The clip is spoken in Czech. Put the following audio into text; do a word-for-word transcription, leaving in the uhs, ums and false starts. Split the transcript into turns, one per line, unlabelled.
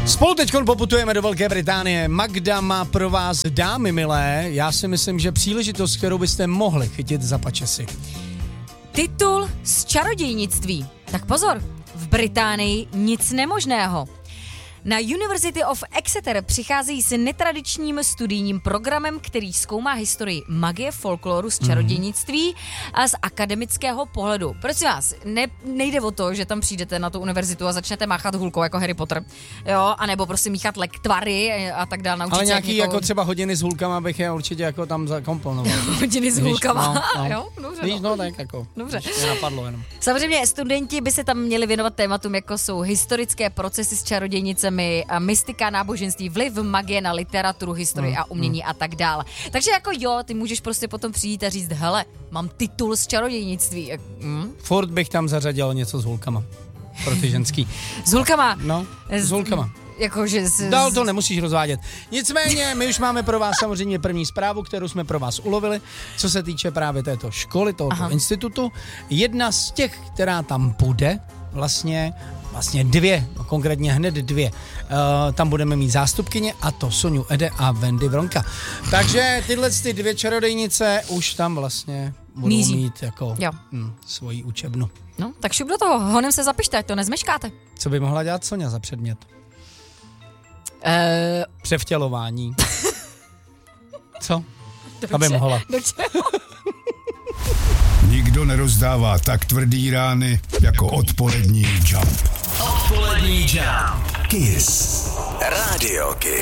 Spolu teďkon poputujeme do Velké Británie. Magda má pro vás, dámy milé, já si myslím, že příležitost, kterou byste mohli chytit za pačesy.
Titul z čarodějnictví. Tak pozor, v Británii nic nemožného. Na University of Exeter přicházejí s netradičním studijním programem, který zkoumá historii magie, folkloru, z čarodějnictví a z akademického pohledu. Prosím vás, ne, nejde o to, že tam přijdete na tu univerzitu a začnete máchat hulkou jako Harry Potter, jo, anebo prostě míchat lektvary a tak dále.
Ale nějaký někoho... jako třeba hodiny s hulkama bych je určitě jako tam zakomponoval.
Hodiny s hulkama,
no, no.
jo, dobře.
Víš, no tak jako,
dobře.
Mě napadlo jenom.
Samozřejmě studenti by se tam měli věnovat tématům, jako jsou historické procesy s čarodějnicemi, a mystika, náboženství, vliv magie na literaturu, historii a umění a tak dále. Takže jako jo, ty můžeš prostě potom přijít a říct, hele, mám titul z čarodějnictví. Hm?
Furt bych tam zařadil něco s hulkama. Pro ty ženský.
S hulkama?
No, s hulkama.
Jakože z...
Dál to nemusíš rozvádět. Nicméně, my už máme pro vás samozřejmě první zprávu, kterou jsme pro vás ulovili, co se týče právě této školy, tohoto Aha. institutu. Jedna z těch, která tam bude, vlastně Vlastně dvě, no konkrétně hned dvě. Uh, tam budeme mít zástupkyně a to Soňu Ede a Wendy Vronka. Takže tyhle ty dvě čarodejnice už tam vlastně budou Míří. mít jako hm, svoji učebnu.
No, tak šup do toho, honem se zapište, ať to nezmeškáte.
Co by mohla dělat Soňa za předmět?
Uh...
Převtělování. Co?
Dobře,
aby mohla.
Nikdo nerozdává tak tvrdý rány jako odpolední Jump.
Odpolední Jump. Kiss. Radio Kiss.